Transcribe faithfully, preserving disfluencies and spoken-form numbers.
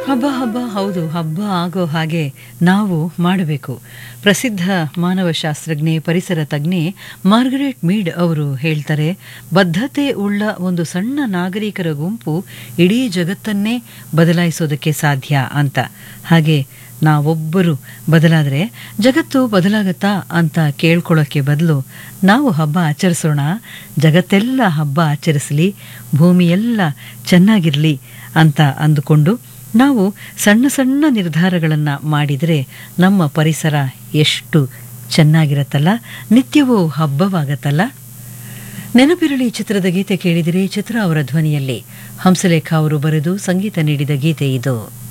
ಹಬ್ಬ ಹಬ್ಬ ಹೌದು, ಹಬ್ಬ ಆಗೋ ಹಾಗೆ ನಾವು ಮಾಡಬೇಕು. ಪ್ರಸಿದ್ಧ ಮಾನವಶಾಸ್ತ್ರಜ್ಞೆ, ಪರಿಸರ ತಜ್ಞೆ ಮಾರ್ಗರೆಟ್ ಮೀಡ್ ಅವರು ಹೇಳ್ತಾರೆ, ಬದ್ಧತೆ ಉಳ್ಳ ಒಂದು ಸಣ್ಣ ನಾಗರಿಕರ ಗುಂಪು ಇಡೀ ಜಗತ್ತನ್ನೇ ಬದಲಾಯಿಸೋದಕ್ಕೆ ಸಾಧ್ಯ ಅಂತ. ಹಾಗೆ ನಾವೊಬ್ಬರು ಬದಲಾದರೆ ಜಗತ್ತು ಬದಲಾಗತ್ತಾ ಅಂತ ಕೇಳ್ಕೊಳ್ಳೋಕ್ಕೆ ಬದಲು ನಾವು ಹಬ್ಬ ಆಚರಿಸೋಣ, ಜಗತ್ತೆಲ್ಲ ಹಬ್ಬ ಆಚರಿಸಲಿ, ಭೂಮಿಯೆಲ್ಲ ಚೆನ್ನಾಗಿರಲಿ ಅಂತ ಅಂದುಕೊಂಡು ನಾವು ಸಣ್ಣ ಸಣ್ಣ ನಿರ್ಧಾರಗಳನ್ನು ಮಾಡಿದರೆ ನಮ್ಮ ಪರಿಸರ ಎಷ್ಟು ಚೆನ್ನಾಗಿರತ್ತಲ್ಲ, ನಿತ್ಯವೂ ಹಬ್ಬವಾಗತ್ತಲ್ಲ. ನೆನಪಿರಲಿ ಚಿತ್ರದ ಗೀತೆ ಕೇಳಿದಿರಿ. ಚಿತ್ರ ಅವರ ಧ್ವನಿಯಲ್ಲಿ ಹಂಸಲೇಖ ಅವರು ಬರೆದು ಸಂಗೀತ ನೀಡಿದ ಗೀತೆ ಇದು.